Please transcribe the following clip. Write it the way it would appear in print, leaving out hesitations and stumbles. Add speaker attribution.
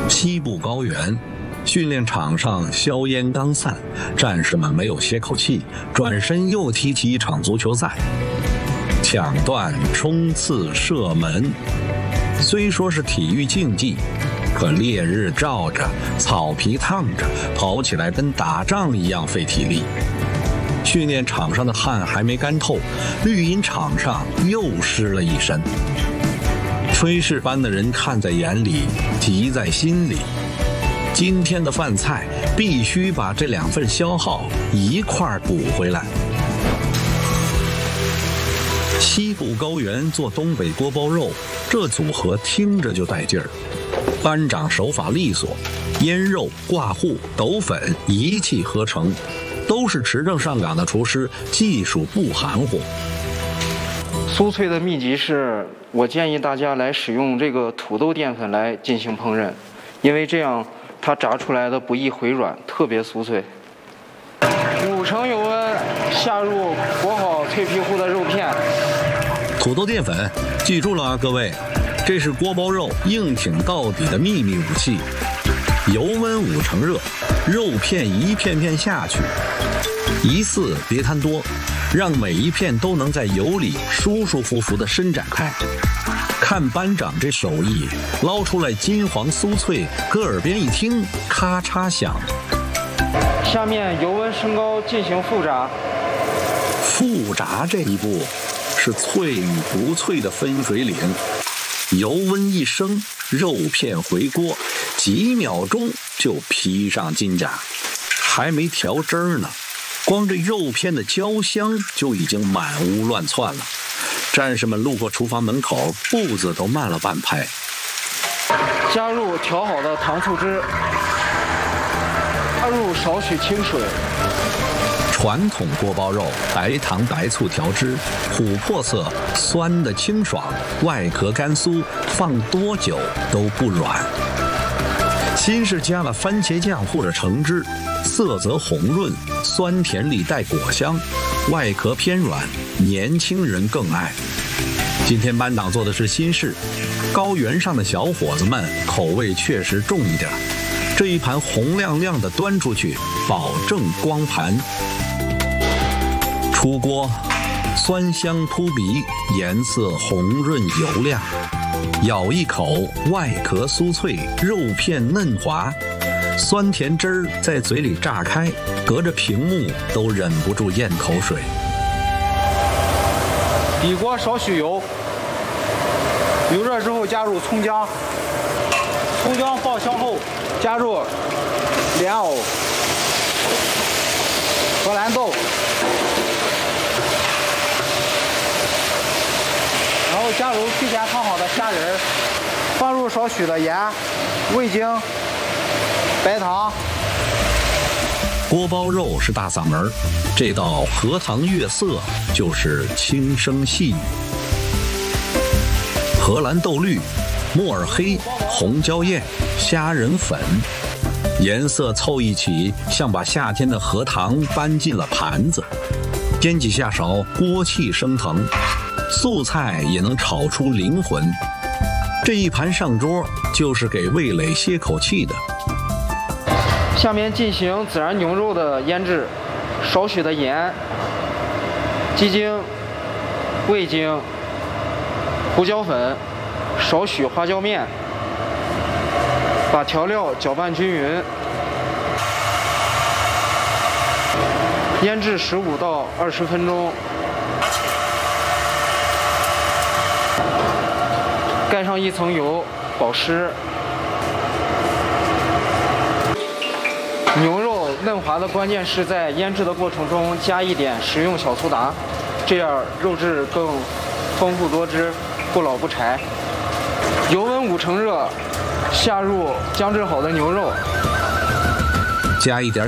Speaker 1: 西部高原，训练场上硝烟刚散，战士们没有歇口气，转身又踢起一场足球赛。抢断、冲刺、射门，虽说是体育竞技，可烈日照着，草皮烫着，跑起来跟打仗一样费体力。训练场上的汗还没干透，绿茵场上又湿了一身。炊事班的人看在眼里，急在心里。今天的饭菜必须把这2份消耗一块儿补回来。西部高原做东北锅包肉，这组合听着就带劲儿。班长手法利索，腌肉、挂糊、抖粉一气呵成，都是持证上岗的厨师，技术不含糊。
Speaker 2: 酥脆的秘籍是，我建议大家来使用这个土豆淀粉来进行烹饪，因为这样它炸出来的不易回软，特别酥脆。5成油温下入裹好脆皮糊的肉片。
Speaker 1: 土豆淀粉，记住了啊，各位，这是锅包肉硬挺到底的秘密武器。油温5成热，肉片一片片下去，一次别贪多，让每一片都能在油里舒舒服服地伸展开。看班长这手艺，捞出来金黄酥脆，搁耳边一听，咔嚓响。
Speaker 2: 下面油温升高进行复炸。
Speaker 1: 复炸这一步是脆与不脆的分水岭。油温一升，肉片回锅，几秒钟就披上金甲，还没调汁儿呢，光这肉片的焦香就已经满屋乱窜了。战士们路过厨房门口，步子都慢了半拍。
Speaker 2: 加入调好的糖醋汁，加入少许清水。
Speaker 1: 传统锅包肉白糖白醋调汁，琥珀色，酸的清爽，外壳干酥，放多久都不软。新式加了番茄酱或者橙汁，色泽红润，酸甜里带果香，外壳偏软，年轻人更爱。今天班长做的是新式，高原上的小伙子们口味确实重一点，这一盘红亮亮的端出去，保证光盘。出锅，酸香扑鼻，颜色红润油亮。咬一口，外壳酥脆，肉片嫩滑，酸甜汁儿在嘴里炸开，隔着屏幕都忍不住咽口水。
Speaker 3: 底锅少许油，油热之后加入葱姜，葱姜爆香后加入莲藕、荷兰豆，然后加入提前烫好的虾仁，放入少许的盐、味精、白糖。
Speaker 1: 锅包肉是大嗓门，这道荷塘月色就是轻声细语。荷兰豆绿、木耳黑、红椒燕、虾仁粉，颜色凑一起，像把夏天的荷塘搬进了盘子。掂几下勺，锅气升腾，素菜也能炒出灵魂。这一盘上桌，就是给味蕾歇口气的。
Speaker 2: 下面进行孜然牛肉的腌制，少许的盐、鸡精、味精、胡椒粉，少许花椒面，把调料搅拌均匀，腌制15到20分钟，盖上一层油，保湿。牛肉嫩滑的关键是在腌制的过程中加一点食用小苏打，这样肉质更丰富多汁，不老不柴。油温5成热，下入姜制好的牛肉，
Speaker 1: 加一点